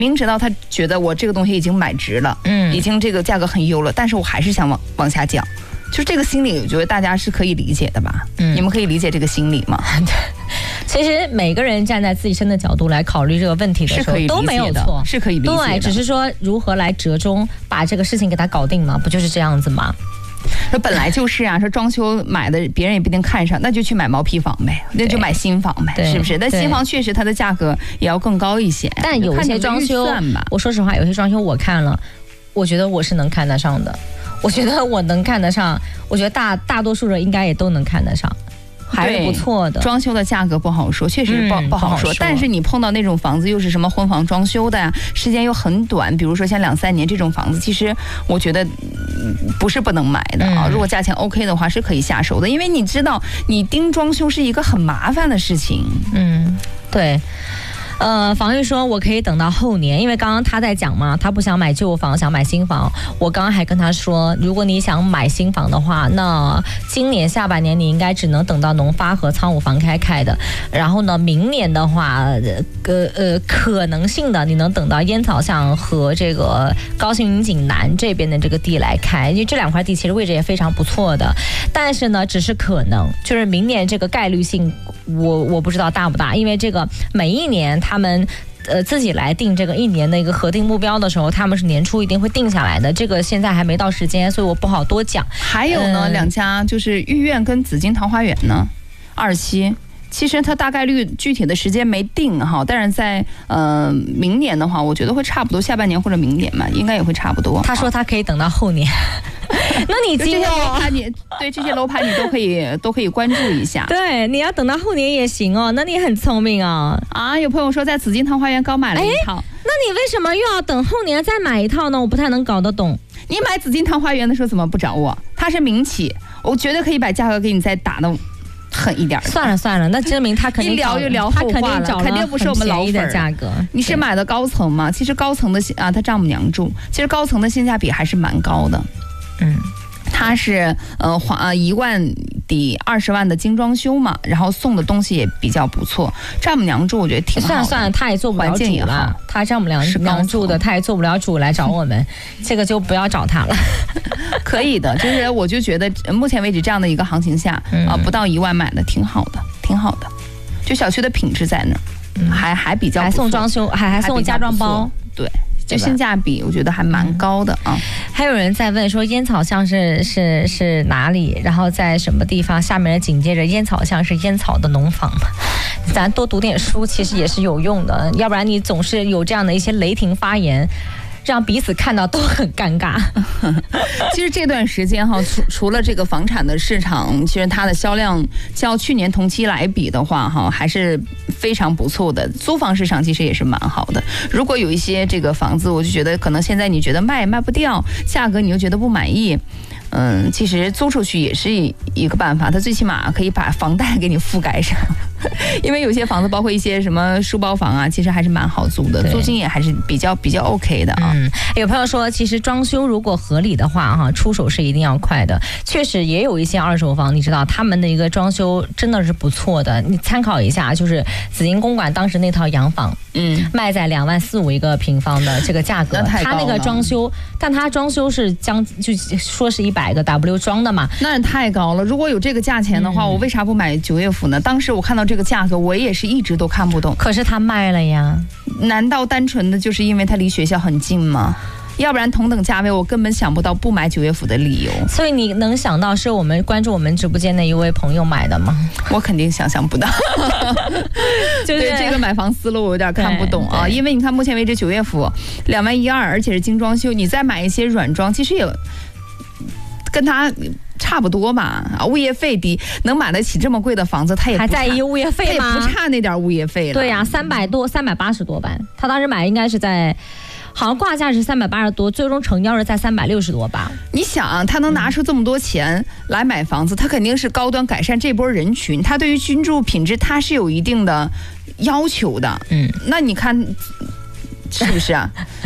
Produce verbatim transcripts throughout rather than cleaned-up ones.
明知道他觉得我这个东西已经买值了，嗯，已经这个价格很优了，但是我还是想往往下降。就是这个心理，我觉得大家是可以理解的吧？嗯，你们可以理解这个心理吗？ 其实每个人站在自身的角度来考虑这个问题的时候，都没有错， 是可以理解的。 对，只是说如何来折中，把这个事情给它搞定嘛，不就是这样子吗？ 说本来就是啊，说装修买的别人也不一定看上，那就去买毛坯房呗，那就买新房呗，是不是？但新房确实它的价格也要更高一些。 但有一些装修，我说实话，有些装修我看了，我觉得我是能看得上的。我觉得我能看得上，我觉得大大多数人应该也都能看得上，还是不错的。 装修的价格不好说，确实不、嗯、不好说。但是你碰到那种房子又是什么婚房装修的呀，时间又很短，比如说像两三年这种房子，其实我觉得不是不能买的啊。嗯、如果价钱 OK 的话，是可以下手的，因为你知道，你盯装修是一个很麻烦的事情。 嗯，对。呃，房玉说我可以等到后年，因为刚刚他在讲嘛，他不想买旧房，想买新房。我刚刚还跟他说，如果你想买新房的话，那今年下半年你应该只能等到农发和仓务房开开的，然后呢，明年的话，呃呃，可能性的你能等到烟草巷和这个高新云锦南这边的这个地来开，因为这两块地其实位置也非常不错的，但是呢，只是可能，就是明年这个概率性，我我不知道大不大，因为这个每一年他们呃自己来定这个一年的一个核定目标的时候，他们是年初一定会定下来的，这个现在还没到时间，所以我不好多讲。 还有呢，嗯、两家就是御苑跟紫金桃花源呢，二期。其实它大概率具体的时间没定哈，但是在呃明年的话，我觉得会差不多下半年或者明年嘛，应该也会差不多。 他说他可以等到后年，那你今天楼盘你对这些楼盘你都可以都可以关注一下。 对，你要等到后年也行哦，那你很聪明哦。 啊，有朋友说在紫金桃花源刚买了一套， 那你为什么又要等后年再买一套呢？我不太能搞得懂。 你买紫金桃花源的时候怎么不找我？它是民企，我绝对可以把价格给你再打到狠一点。 算了算了，那证明他肯定一聊就聊后话了，肯定不是我们老粉的价格。 你是买的高层吗？其实高层的啊，他丈母娘住，其实高层的性价比还是蛮高的。嗯，他是呃花一万抵二十万的精装修嘛，然后送的东西也比较不错。丈母娘住我觉得挺好的。 算了算了，他也做不了主了。他丈母娘娘住的，他也做不了主来找我们，这个就不要找他了。 可以的，就是我就觉得目前为止这样的一个行情下、嗯、啊，不到一万买的挺好的，挺好的。就小区的品质在那儿、嗯，还还比较不错， 还送装修，还还送家装包， 对。就性价比我觉得还蛮高的啊、嗯。 还有人在问说烟草巷是是是哪里，然后在什么地方，下面紧接着烟草巷是烟草的农房嘛，咱多读点书其实也是有用的，要不然你总是有这样的一些雷霆发言，让彼此看到都很尴尬。 其实这段时间哈，除除了这个房产的市场，其实它的销量较去年同期来比的话哈，还是非常不错的。租房市场其实也是蛮好的。如果有一些这个房子，我就觉得可能现在你觉得卖卖不掉，价格你又觉得不满意。嗯，其实租出去也是一个办法，它最起码可以把房贷给你覆盖上，因为有些房子，包括一些什么书包房啊，其实还是蛮好租的，租金也还是比较比较 OK 的啊。 嗯，有朋友说，其实装修如果合理的话，哈，出手是一定要快的。确实也有一些二手房，你知道他们的一个装修真的是不错的，你参考一下，就是紫金公馆当时那套洋房，嗯，卖在两万四五一个平方的这个价格，他那个装修，但他装修是将就说是一百。百个 W 装的嘛， 那太高了。如果有这个价钱的话、嗯、我为啥不买九月府呢？当时我看到这个价格，我也是一直都看不懂。 可是他卖了呀， 难道单纯的就是因为它离学校很近吗？要不然同等价位我根本想不到不买九月府的理由。 所以你能想到是我们关注我们直播间的一位朋友买的吗？ 我肯定想象不到。就是对这个买房思路我有点看不懂啊，因为你看目前为止九月府两万一二，而且是精装修，你再买一些软装，其实也跟他差不多吧，物业费低，能买得起这么贵的房子，他也还在意物业费吗？ 他也不差那点物业费了。 对呀、啊，三百多，三百八十多吧。他当时买应该是在，好像挂价是三百八十多，最终成交是在三百六十多吧。 你想，他能拿出这么多钱来买房子，他肯定是高端改善这波人群，他对于居住品质他是有一定的要求的。嗯，那你看。是不是啊？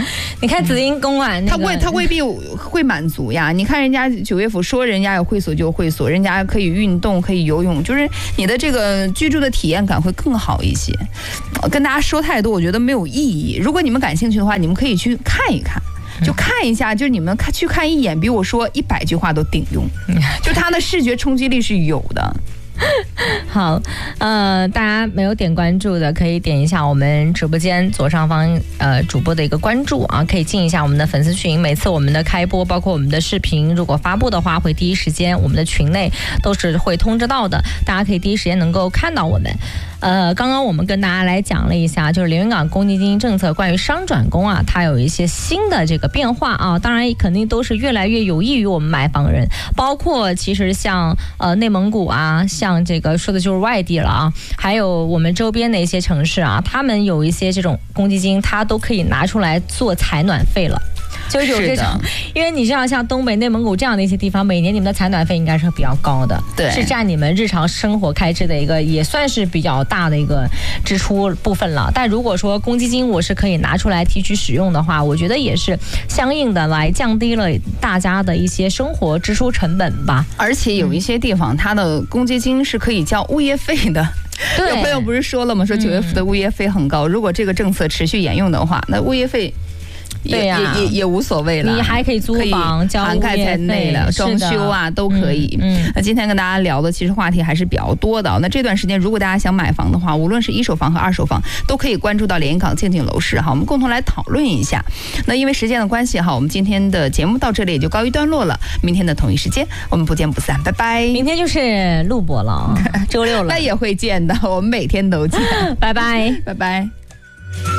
你看紫金公馆、那个， 他未他未必会满足呀。你看人家九岳府说人家有会所就有会所，人家可以运动可以游泳，就是你的这个居住的体验感会更好一些。跟大家说太多我觉得没有意义，如果你们感兴趣的话，你们可以去看一看，就看一下，就是你们看去看一眼，比我说一百句话都顶用，就它的视觉冲击力是有的。 好，呃，大家没有点关注的，可以点一下我们直播间左上方呃主播的一个关注啊，可以进一下我们的粉丝群。每次我们的开播，包括我们的视频，如果发布的话，会第一时间我们的群内都是会通知到的，大家可以第一时间能够看到我们。呃，刚刚我们跟大家来讲了一下，就是连云港公积金政策关于商转公啊，它有一些新的这个变化啊，当然肯定都是越来越有益于我们买房人，包括其实像呃内蒙古啊，像这个说的就是外地了啊，还有我们周边的一些城市啊，他们有一些这种公积金，它都可以拿出来做采暖费了。就是有这种，因为你知道像东北、内蒙古这样的一些地方，每年你们的采暖费应该是比较高的， 对， 是占你们日常生活开支的一个，也算是比较大的一个支出部分了。但如果说公积金我是可以拿出来提取使用的话，我觉得也是相应的来降低了大家的一些生活支出成本吧。 而且有一些地方，它的公积金是可以交物业费的。 对， 有朋友不是说了吗？说九月份的物业费很高，嗯、如果这个政策持续沿用的话，那物业费。 对呀、 啊，也也也无所谓了， 你还可以租房、交涵盖在内了，装修啊都可以。嗯，那今天跟大家聊的其实话题还是比较多的。那这段时间，如果大家想买房的话，无论是一手房和二手房，都可以关注到连云港静静楼市哈，我们共同来讨论一下。那因为时间的关系哈，我们今天的节目到这里也就告一段落了。明天的同一时间，我们不见不散，拜拜。 明天就是录播了，周六了， 那也会见的，我们每天都见， 拜拜， 拜拜。